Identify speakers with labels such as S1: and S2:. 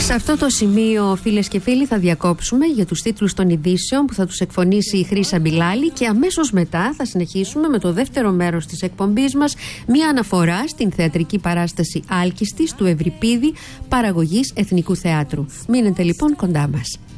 S1: Σε αυτό το σημείο, φίλες και φίλοι, θα διακόψουμε για τους τίτλους των ειδήσεων που θα τους εκφωνήσει η Χρύσα Μπιλάλη και αμέσως μετά θα συνεχίσουμε με το δεύτερο μέρος της εκπομπής μας, μια αναφορά στην θεατρική παράσταση Άλκιστης του Ευρυπίδη, παραγωγής Εθνικού Θεάτρου. Μείνετε λοιπόν κοντά μας.